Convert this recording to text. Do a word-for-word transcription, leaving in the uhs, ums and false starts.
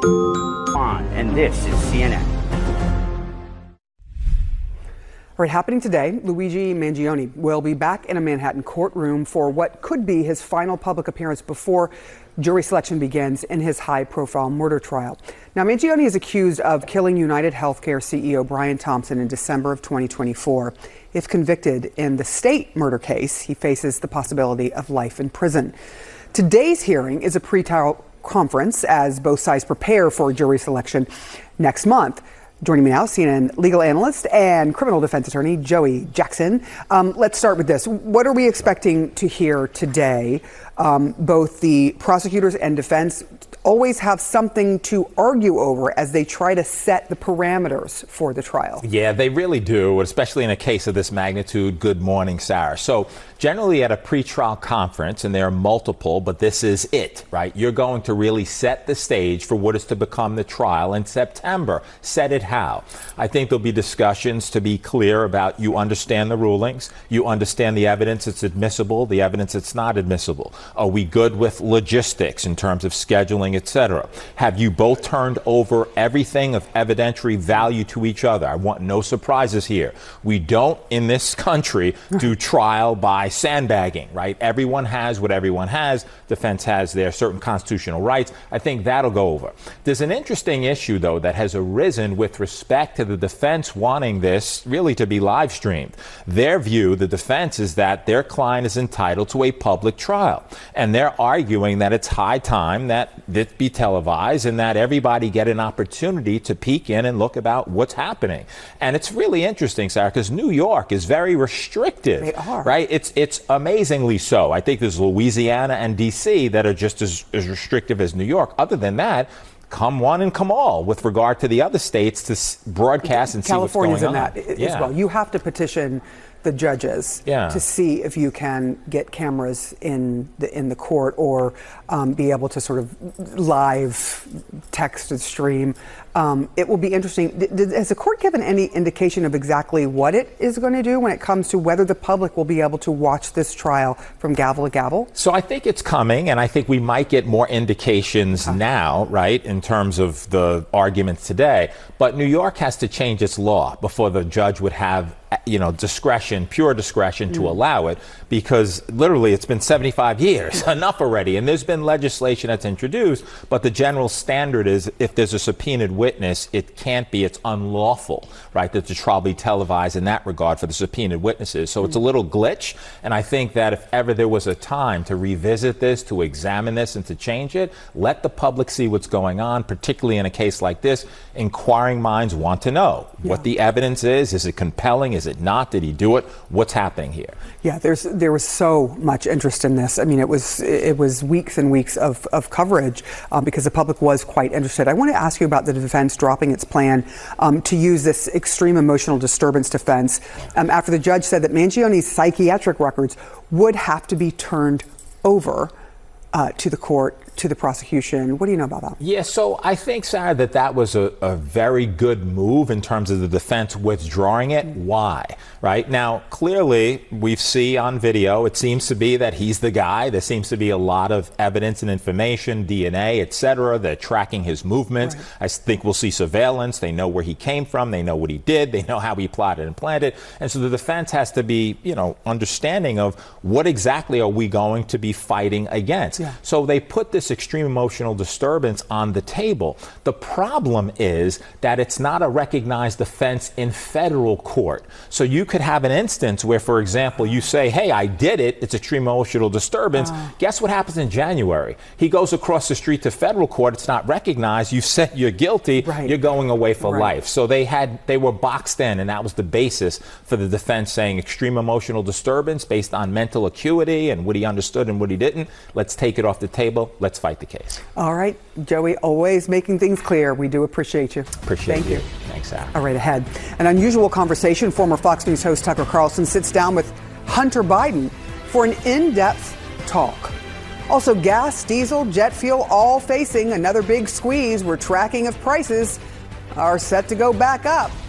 And this is C N N. All right, happening today, Luigi Mangione will be back in a Manhattan courtroom for what could be his final public appearance before jury selection begins in his high-profile murder trial. Now, Mangione is accused of killing United Healthcare C E O Brian Thompson in December of twenty twenty-four. If convicted in the state murder case, he faces the possibility of life in prison. Today's hearing is a pre-trial conference as both sides prepare for jury selection next month. Joining me now, C N N legal analyst and criminal defense attorney Joey Jackson. Um, let's start with this. What are we expecting to hear today? Um, both the prosecutors and defense always have something to argue over as they try to set the parameters for the trial. Yeah, they really do, especially in a case of this magnitude. Good morning, Sarah. So generally at a pretrial conference, and there are multiple, but this is it, right? You're going to really set the stage for what is to become the trial in September. Set it how? I think there'll be discussions to be clear about you understand the rulings, you understand the evidence that's admissible, the evidence that's not admissible. Are we good with logistics in terms of scheduling, et cetera? Have you both turned over everything of evidentiary value to each other? I want no surprises here. We don't, in this country, do trial by sandbagging, right? Everyone has what everyone has. Defense has their certain constitutional rights. I think that'll go over. There's an interesting issue, though, that has arisen with respect to the defense wanting this really to be live streamed. Their view, the defense, is that their client is entitled to a public trial. And they're arguing that it's high time that this be televised and that everybody get an opportunity to peek in and look about what's happening. And it's really interesting, Sarah, because New York is very restrictive. They are. Right? It's it's amazingly so. I think there's Louisiana and D C that are just as, as restrictive as New York. Other than that, come one and come all with regard to the other states to s- broadcast and California's see what's going in on. that Yeah. as well. You have to petition the judges Yeah. to see if you can get cameras in the in the court or um, be able to sort of live text and stream. Um, it will be interesting. D- d- has the court given any indication of exactly what it is going to do when it comes to whether the public will be able to watch this trial from gavel to gavel? So I think it's coming, and I think we might get more indications Okay. now, right, in terms of the arguments today. But New York has to change its law before the judge would have, you know, discretion, pure discretion to Mm. allow it, because literally it's been seventy-five years, enough already. And there's been legislation that's introduced, but the general standard is if there's a subpoenaed witness, it can't be, it's unlawful, right, that the trial be televised in that regard for the subpoenaed witnesses. So it's a little glitch. And I think that if ever there was a time to revisit this, to examine this and to change it, let the public see what's going on, particularly in a case like this. Inquiring minds want to know Yeah. what the evidence is. Is it compelling? Is it not? Did he do it? What's happening here? Yeah, there's there was so much interest in this. I mean, it was it was weeks and weeks of, of coverage um, because the public was quite interested. I want to ask you about the defense dropping its plan um, to use this extreme emotional disturbance defense um, after the judge said that Mangione's psychiatric records would have to be turned over uh, to the court, to the prosecution. What do you know about that? Yeah, so I think, Sarah, that that was a, a very good move in terms of the defense withdrawing it. Why? Right? Now, clearly, we see on video, it seems to be that he's the guy. There seems to be a lot of evidence and information, D N A, et cetera. They're tracking his movements. Right. I think we'll see surveillance. They know where he came from. They know what he did. They know how he plotted and planned it. And so the defense has to be, you know, understanding of what exactly are we going to be fighting against. Yeah. So they put this extreme emotional disturbance on the table. The problem is that it's not a recognized offense in federal court. So you could have an instance where, for example, you say, hey, I did it. It's extreme emotional disturbance. Uh. Guess what happens in January? He goes across the street to federal court. It's not recognized. You said you're guilty. Right. You're going away for right. life. So they had they were boxed in, and that was the basis for the defense saying extreme emotional disturbance based on mental acuity and what he understood and what he didn't. Let's take it off the table. Let's fight the case. All right, Joey, always making things clear. We do appreciate you. Appreciate Thank you. you. Thanks, Sarah. All right, ahead. An unusual conversation. Former Fox News host Tucker Carlson sits down with Hunter Biden for an in-depth talk. Also, gas, diesel, jet fuel, all facing another big squeeze where tracking of prices are set to go back up.